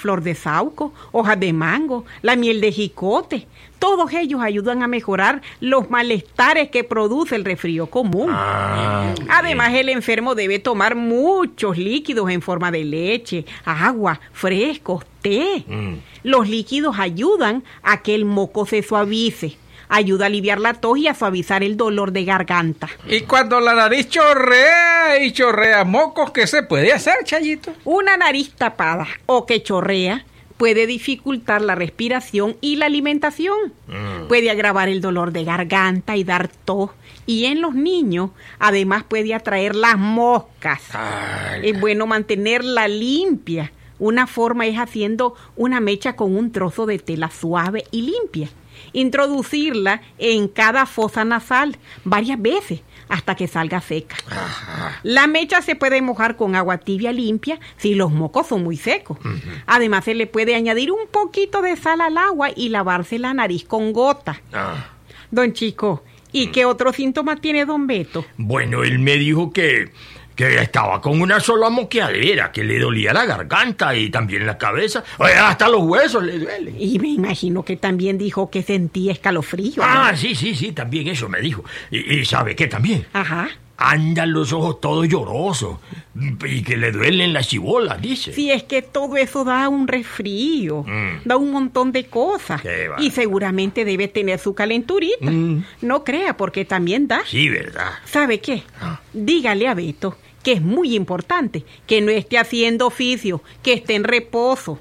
flor de sauco, hojas de mango, la miel de jicote. Todos ellos ayudan a mejorar los malestares que produce el resfrío común. Además, el enfermo debe tomar muchos líquidos en forma de leche, agua, frescos, té. Los líquidos ayudan a que el moco se suavice. Ayuda a aliviar la tos y a suavizar el dolor de garganta. Y cuando la nariz chorrea y chorrea mocos, ¿qué se puede hacer, Chayito? Una nariz tapada o que chorrea puede dificultar la respiración y la alimentación. Puede agravar el dolor de garganta y dar tos. Y en los niños, además, puede atraer las moscas. Es bueno mantenerla limpia. Una forma es haciendo una mecha con un trozo de tela suave y limpia. Introducirla en cada fosa nasal varias veces hasta que salga seca. La mecha se puede mojar con agua tibia limpia si los mocos son muy secos. Además, se le puede añadir un poquito de sal al agua y lavarse la nariz con gota. Don Chico, ¿y qué otros síntomas tiene don Beto? Bueno, él me dijo que estaba con una sola moqueadera, que le dolía la garganta y también la cabeza. Hasta los huesos le duelen. Y me imagino que también dijo que sentía escalofrío. Sí, también eso me dijo. ¿Y sabe qué también? Andan los ojos todos llorosos y que le duelen las chibolas, dice. Sí, es que todo eso da un resfrío, da un montón de cosas. Y seguramente debe tener su calenturita. No crea, porque también da. Sí, ¿verdad? ¿Sabe qué? Dígale a Beto que es muy importante que no esté haciendo oficio, que esté en reposo.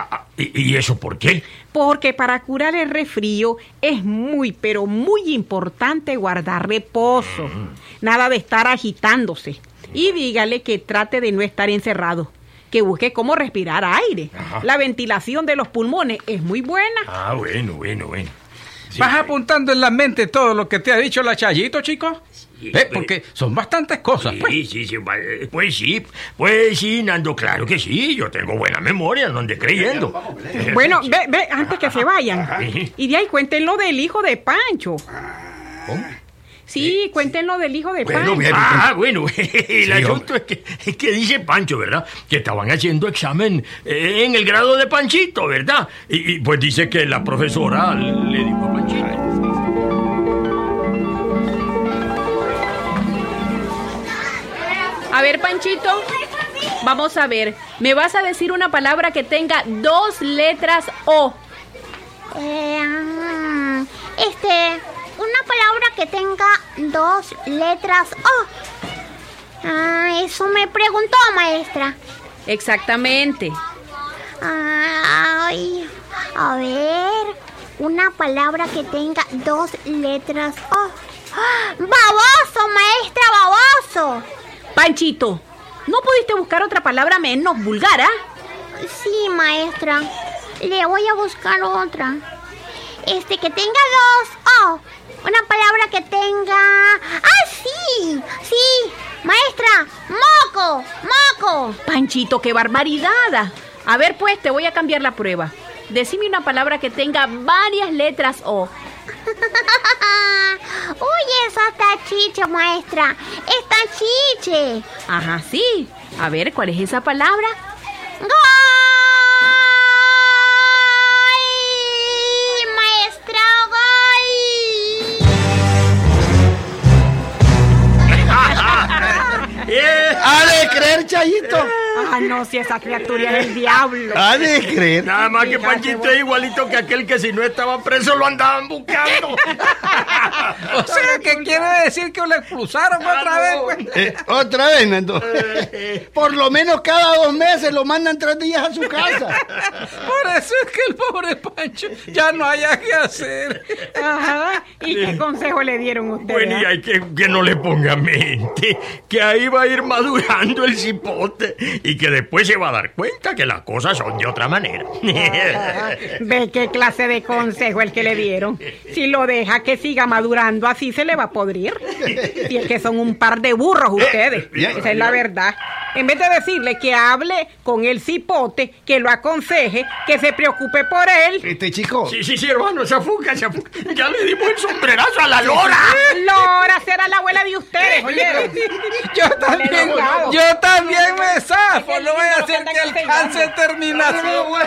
¿Y eso por qué? Porque para curar el resfrío es muy, pero muy importante guardar reposo. Nada de estar agitándose. Y dígale que trate de no estar encerrado. Que busque cómo respirar aire. La ventilación de los pulmones es muy buena. Bueno. Sí, ¿Vas apuntando en la mente todo lo que te ha dicho la Chayito, chico? Porque son bastantes cosas, pues. Pues sí, Nando, claro que sí. Yo tengo buena memoria, no ande creyendo. Bueno, ve, antes que se vayan. Y de ahí cuéntenlo del hijo de Pancho. ¿Cómo? Sí, cuéntenlo del hijo de Pancho. Bueno, el asunto es que dice Pancho, ¿verdad? Que estaban haciendo examen en el grado de Panchito, ¿verdad? Y pues dice que la profesora le dijo a Panchito. A ver, Panchito, vamos a ver. Me vas a decir una palabra que tenga 2 letras O. Una palabra que tenga 2 letras O. Eso me preguntó, maestra. Exactamente. A ver, una palabra que tenga 2 letras O. ¡Baboso, maestra, baboso! Panchito, ¿no pudiste buscar otra palabra menos vulgar, Sí, maestra. Le voy a buscar otra. Que tenga 2 O. Una palabra que tenga... ¡Sí! Maestra, moco. Panchito, qué barbaridad. A ver, pues, te voy a cambiar la prueba. Decime una palabra que tenga varias letras O. Uy, eso está chiche, maestra. Está chiche. Ajá, sí. A ver, ¿cuál es esa palabra? ¡Gol! Maestra, gol. ¿Ha de creer, Chayito? No, si esa criatura es el diablo. ¿Ha de creer? Nada más que Panchito es igualito que aquel que si no estaba preso lo andaban buscando. O sea, ¿qué quiere decir que lo expulsaron otra vez, pues? Otra vez, Nando. Por lo menos cada 2 meses lo mandan 3 días a su casa. Por eso es que el pobre Pancho ya no haya que hacer. ¿Y qué consejo le dieron ustedes? Bueno, y hay que no le ponga mente, que ahí va a ir madurando el cipote y que después se va a dar cuenta que las cosas son de otra manera. ¿Ve qué clase de consejo el que le dieron? Si lo deja que siga madurando, así se le va a podrir. Y es que son un par de burros ustedes. Esa es la verdad. En vez de decirle que hable con el cipote, que lo aconseje, que se preocupe por él. Chico. Sí, hermano, se afuga. Ya le dimos el sombrerazo a la Lora. Lora será la abuela de ustedes, ¿oyeron? Yo también me zafo. No voy a hacer que alcance terminación.